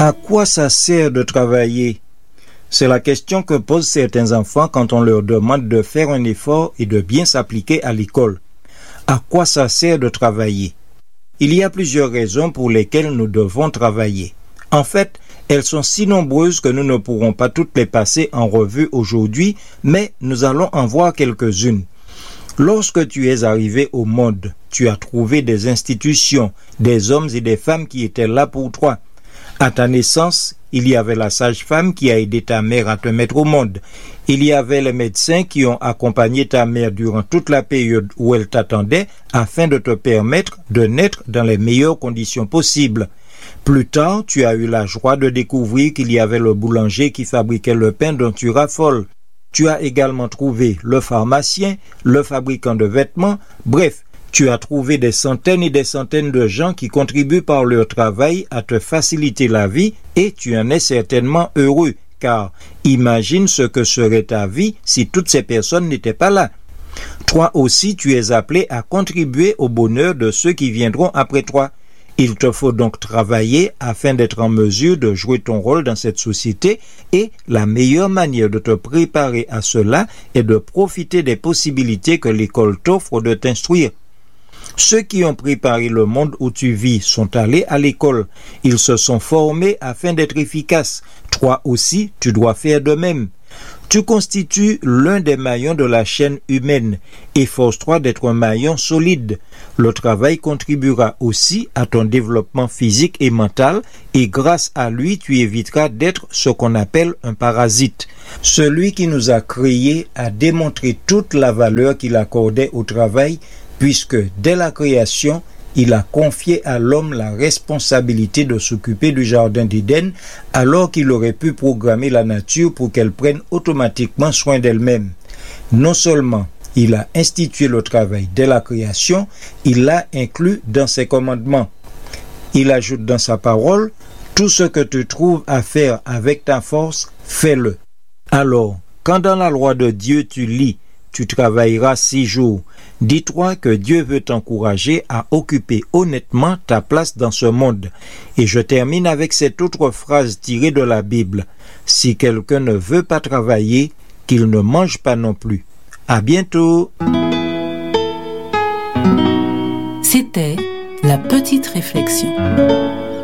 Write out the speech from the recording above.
À quoi ça sert de travailler? C'est la question que posent certains enfants quand on leur demande de faire un effort et de bien s'appliquer à l'école. À quoi ça sert de travailler? Il y a plusieurs raisons pour lesquelles nous devons travailler. En fait, elles sont si nombreuses que nous ne pourrons pas toutes les passer en revue aujourd'hui, mais nous allons en voir quelques-unes. Lorsque tu es arrivé au monde, tu as trouvé des institutions, des hommes et des femmes qui étaient là pour toi. À ta naissance, il y avait la sage-femme qui a aidé ta mère à te mettre au monde. Il y avait les médecins qui ont accompagné ta mère durant toute la période où elle t'attendait afin de te permettre de naître dans les meilleures conditions possibles. Plus tard, tu as eu la joie de découvrir qu'il y avait le boulanger qui fabriquait le pain dont tu raffoles. Tu as également trouvé le pharmacien, le fabricant de vêtements, bref, tu as trouvé des centaines et des centaines de gens qui contribuent par leur travail à te faciliter la vie et tu en es certainement heureux, car imagine ce que serait ta vie si toutes ces personnes n'étaient pas là. Toi aussi, tu es appelé à contribuer au bonheur de ceux qui viendront après toi. Il te faut donc travailler afin d'être en mesure de jouer ton rôle dans cette société et la meilleure manière de te préparer à cela est de profiter des possibilités que l'école t'offre de t'instruire. Ceux qui ont préparé le monde où tu vis sont allés à l'école. Ils se sont formés afin d'être efficaces. Toi aussi, tu dois faire de même. Tu constitues l'un des maillons de la chaîne humaine. Efforce-toi d'être un maillon solide. Le travail contribuera aussi à ton développement physique et mental et grâce à lui, tu éviteras d'être ce qu'on appelle un parasite. Celui qui nous a créés a démontré toute la valeur qu'il accordait au travail puisque dès la création, il a confié à l'homme la responsabilité de s'occuper du jardin d'Éden alors qu'il aurait pu programmer la nature pour qu'elle prenne automatiquement soin d'elle-même. Non seulement il a institué le travail dès la création, il l'a inclus dans ses commandements. Il ajoute dans sa parole, « Tout ce que tu trouves à faire avec ta force, fais-le. » Alors, quand dans la loi de Dieu tu lis, tu travailleras 6 jours. Dis-toi que Dieu veut t'encourager à occuper honnêtement ta place dans ce monde. Et je termine avec cette autre phrase tirée de la Bible. Si quelqu'un ne veut pas travailler, qu'il ne mange pas non plus. À bientôt. C'était la petite réflexion.